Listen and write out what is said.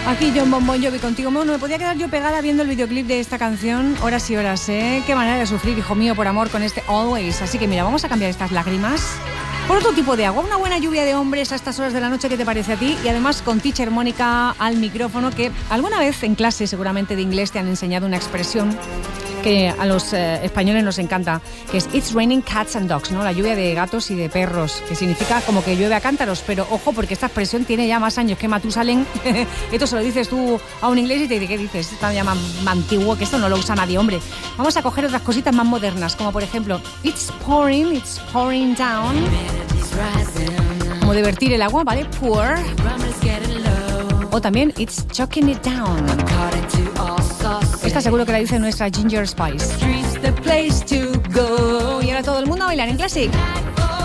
Aquí John Bon Jovi contigo. Bueno, me podía quedar yo pegada viendo el videoclip de esta canción horas y horas, ¿eh? Qué manera de sufrir, hijo mío, por amor, con este Always. Así que mira, vamos a cambiar estas lágrimas por otro tipo de agua. Una buena lluvia de hombres a estas horas de la noche, ¿qué te parece a ti? Y además con Teacher Mónica al micrófono, que alguna vez en clase seguramente de inglés te han enseñado una expresión que a los españoles nos encanta, que es It's raining cats and dogs, ¿no? La lluvia de gatos y de perros, que significa como que llueve a cántaros, pero ojo, porque esta expresión tiene ya más años que Matusalén. Esto se lo dices tú a un inglés y te dice, ¿qué dices? Esto ya más antiguo, que esto no lo usa nadie, hombre. Vamos a coger otras cositas más modernas, como por ejemplo, it's pouring down, como de vertir el agua, ¿vale? Pour. O también it's choking it down. Esta seguro que la dice nuestra Ginger Spice. Y ahora todo el mundo a bailar en Classic.